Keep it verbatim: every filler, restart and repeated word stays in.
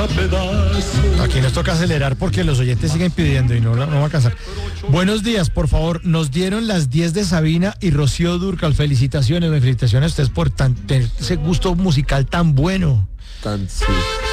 Aquí nos toca acelerar porque los oyentes siguen pidiendo y no, no va a alcanzar. Buenos días, por favor. Nos dieron las diez de Sabina y Rocío Dúrcal. Felicitaciones, felicitaciones a ustedes por tan, tener ese gusto musical tan bueno. Tan, sí.